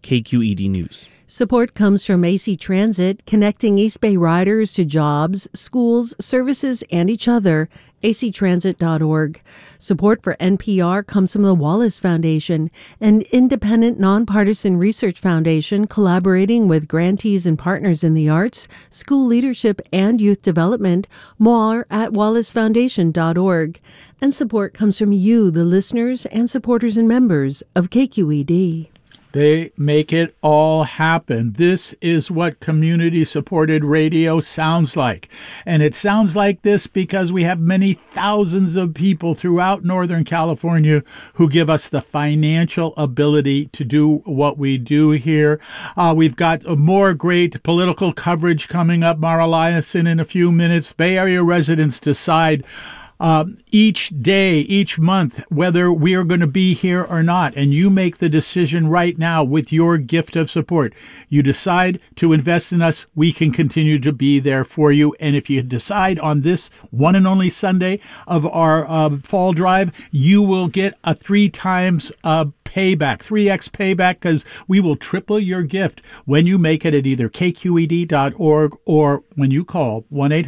KQED News. Support comes from AC Transit, connecting East Bay riders to jobs, schools, services, and each other. actransit.org. Support for NPR comes from the Wallace Foundation, an independent, nonpartisan research foundation collaborating with grantees and partners in the arts, school leadership, and youth development. More at wallacefoundation.org. And support comes from you, the listeners and supporters and members of KQED. They make it all happen. This is what community-supported radio sounds like. And it sounds like this because we have many thousands of people throughout Northern California who give us the financial ability to do what we do here. We've got more great political coverage coming up. Mara Liasson in a few minutes. Bay Area residents decide each day, each month, whether we are going to be here or not. And you make the decision right now with your gift of support. You decide to invest in us, we can continue to be there for you. And if you decide on this one and only Sunday of our fall drive, you will get a 3 times payback, 3x payback, because we will triple your gift when you make it at either kqed.org or when you call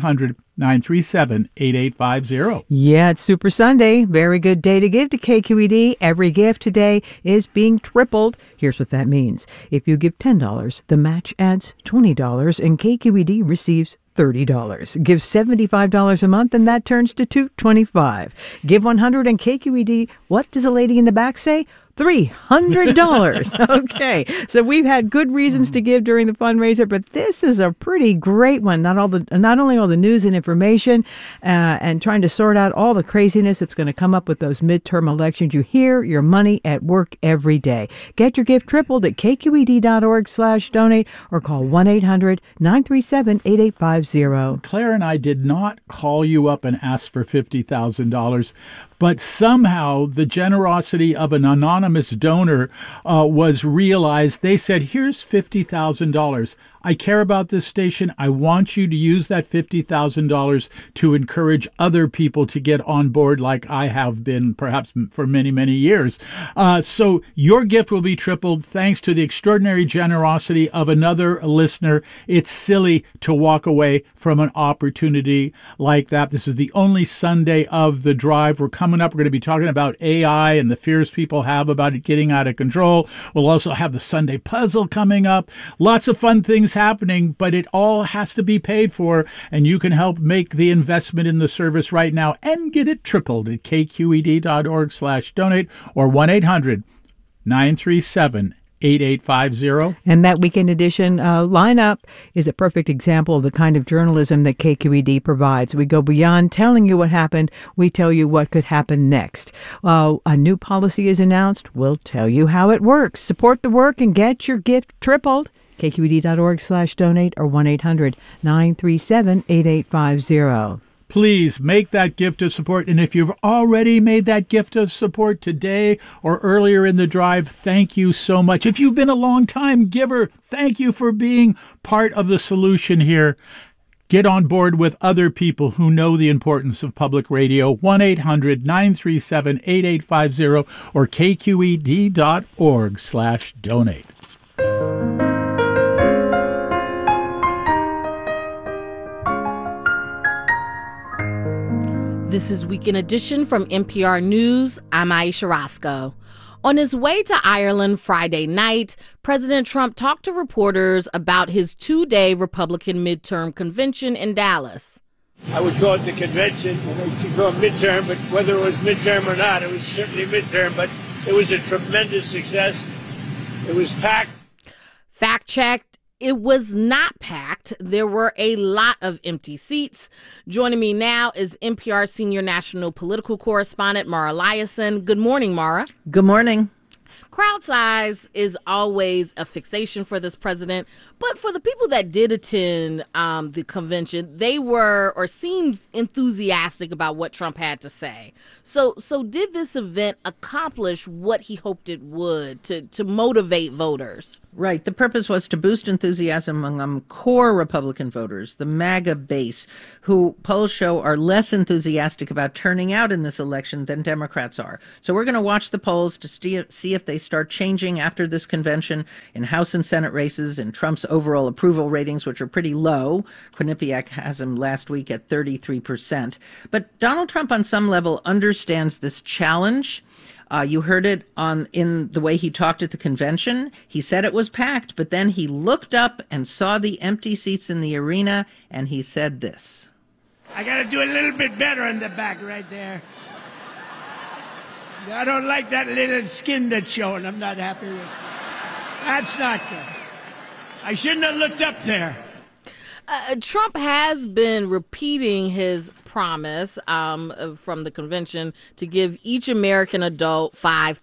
1-800-937-8850. Yeah, it's Super Sunday. Very good day to give to KQED. Every gift today is being tripled. Here's what that means. If you give $10, the match adds $20 and KQED receives $30. Give $75 a month and that turns to $225. Give $100 and KQED, what does a lady in the back say? $300. Okay, so we've had good reasons to give during the fundraiser, but this is a pretty great one. Not only all the news and information and trying to sort out all the craziness that's going to come up with those midterm elections. You hear your money at work every day. Get your gift tripled at kqed.org/donate or call 1-800-937-8850. Claire and I did not call you up and ask for $50,000. But somehow the generosity of an anonymous donor was realized. They said, here's $50,000. I care about this station. I want you to use that $50,000 to encourage other people to get on board like I have been perhaps for many, many years. So your gift will be tripled thanks to the extraordinary generosity of another listener. It's silly to walk away from an opportunity like that. This is the only Sunday of the drive. We're coming up. We're going to be talking about AI and the fears people have about it getting out of control. We'll also have the Sunday puzzle coming up. Lots of fun things happening, but it all has to be paid for, and you can help make the investment in the service right now and get it tripled at kqed.org/donate or 1-800-937-8850. And that weekend edition lineup is a perfect example of the kind of journalism that KQED provides. We go beyond telling you what happened. We tell you what could happen next. A new policy is announced. We'll tell you how it works. Support the work and get your gift tripled. kqed.org/donate or 1-800-937-8850. Please make that gift of support. And if you've already made that gift of support today or earlier in the drive, thank you so much. If you've been a long-time giver, thank you for being part of the solution here. Get on board with other people who know the importance of public radio. 1-800-937-8850 or kqed.org/donate. This is Weekend Edition from NPR News. I'm Aisha Roscoe. On his way to Ireland Friday night, President Trump talked to reporters about his 2-day Republican midterm convention in Dallas. I would call it the convention. You could call it midterm, but whether it was midterm or not, it was certainly midterm. But it was a tremendous success. It was packed. Fact checked. It was not packed. There were a lot of empty seats. Joining me now is NPR senior national political correspondent Mara Liasson. Good morning, Mara. Good morning. Crowd size is always a fixation for this president, but for the people that did attend the convention, they were or seemed enthusiastic about what Trump had to say. So did this event accomplish what he hoped it would to motivate voters? Right. The purpose was to boost enthusiasm among core Republican voters, the MAGA base, who polls show are less enthusiastic about turning out in this election than Democrats are. So we're going to watch the polls to see if if they start changing after this convention in House and Senate races, in Trump's overall approval ratings, which are pretty low. Quinnipiac has him last week at 33%. But Donald Trump, on some level, understands this challenge. You heard it in the way he talked at the convention. He said it was packed, but then he looked up and saw the empty seats in the arena, and he said this. I got to do a little bit better in the back right there. I don't like that little skin that's showing. I'm not happy with it. That's not good. I shouldn't have looked up there. Trump has been repeating his promise from the convention to give each American adult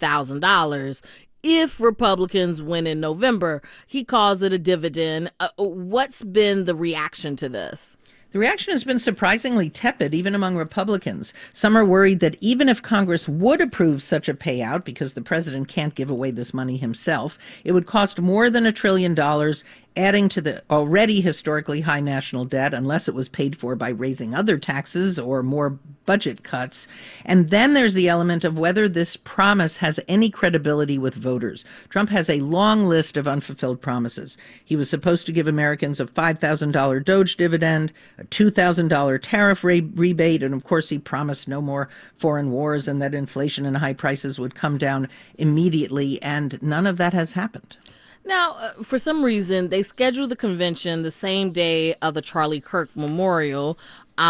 $5,000 if Republicans win in November. He calls it a dividend. What's been the reaction to this? The reaction has been surprisingly tepid, even among Republicans. Some are worried that even if Congress would approve such a payout, because the president can't give away this money himself, it would cost more than $1 trillion, adding to the already historically high national debt, unless it was paid for by raising other taxes or more budget cuts. And then there's the element of whether this promise has any credibility with voters. Trump has a long list of unfulfilled promises. He was supposed to give Americans a $5,000 Doge dividend, a $2,000 tariff rebate, and of course he promised no more foreign wars and that inflation and high prices would come down immediately, and none of that has happened. Now, for some reason, they scheduled the convention the same day of the Charlie Kirk Memorial.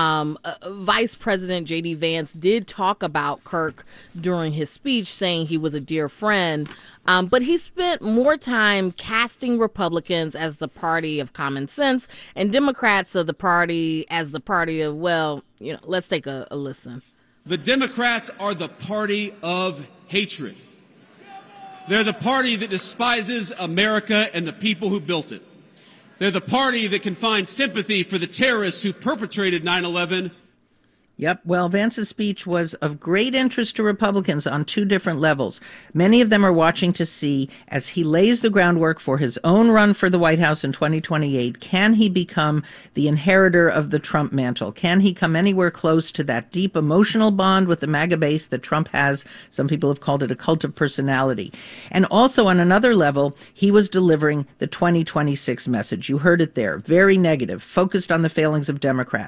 Vice President J.D. Vance did talk about Kirk during his speech, saying he was a dear friend. But he spent more time casting Republicans as the party of common sense and Democrats of the party as the party of, well, let's take a listen. The Democrats are the party of hatred. They're the party that despises America and the people who built it. They're the party that can find sympathy for the terrorists who perpetrated 9/11. Yep. Well, Vance's speech was of great interest to Republicans on two different levels. Many of them are watching to see, as he lays the groundwork for his own run for the White House in 2028, can he become the inheritor of the Trump mantle? Can he come anywhere close to that deep emotional bond with the MAGA base that Trump has? Some people have called it a cult of personality. And also on another level, he was delivering the 2026 message. You heard it there. Very negative, focused on the failings of Democrats.